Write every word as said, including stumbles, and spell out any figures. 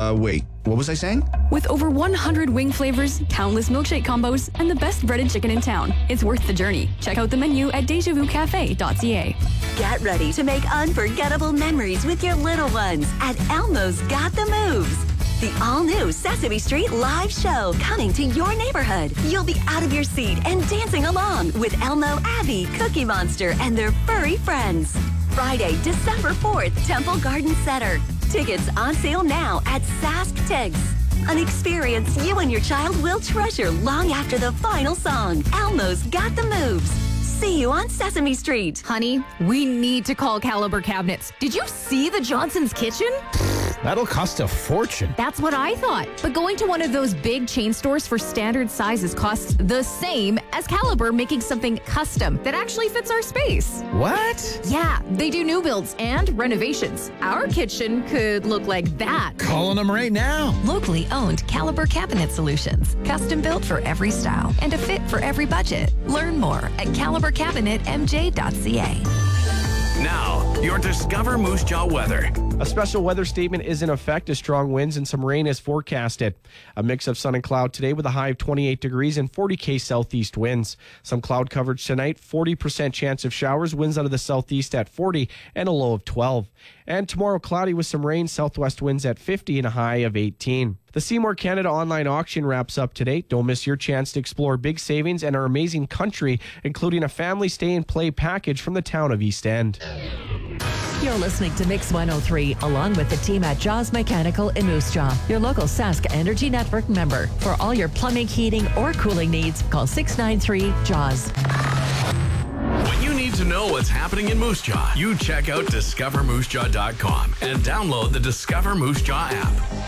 Uh, wait, what was I saying? With over one hundred wing flavors, countless milkshake combos, and the best breaded chicken in town, it's worth the journey. Check out the menu at deja vu cafe dot c a. Get ready to make unforgettable memories with your little ones at Elmo's Got the Moves. The all-new Sesame Street live show coming to your neighborhood. You'll be out of your seat and dancing along with Elmo, Abby, Cookie Monster, and their furry friends. Friday, December fourth, Temple Garden Center. Tickets on sale now at Sask Tigs. An experience you and your child will treasure long after the final song. Elmo's Got the Moves. See you on Sesame Street. Honey, we need to call Caliber Cabinets. Did you see the Johnson's Kitchen? That'll cost a fortune. That's what I thought. But going to one of those big chain stores for standard sizes costs the same as Caliber making something custom that actually fits our space. What? Yeah, they do new builds and renovations. Our kitchen could look like that. Calling them right now. Locally owned Caliber Cabinet Solutions. Custom built for every style and a fit for every budget. Learn more at caliber cabinet m j dot c a. Now, your Discover Moose Jaw weather. A special weather statement is in effect as strong winds and some rain is forecasted. A mix of sun and cloud today with a high of twenty-eight degrees and forty K southeast winds. Some cloud coverage tonight, forty percent chance of showers, winds out of the southeast at forty and a low of twelve. And tomorrow cloudy with some rain, southwest winds at fifty and a high of eighteen. The Seymour Canada online auction wraps up today. Don't miss your chance to explore big savings and our amazing country, including a family stay and play package from the town of East End. You're listening to Mix one oh three, along with the team at Jaws Mechanical in Moose Jaw, your local Sask Energy Network member. For all your plumbing, heating, or cooling needs, call six nine three Jaws. When you need to know what's happening in Moose Jaw, you check out discover moose jaw dot com and download the Discover Moose Jaw app.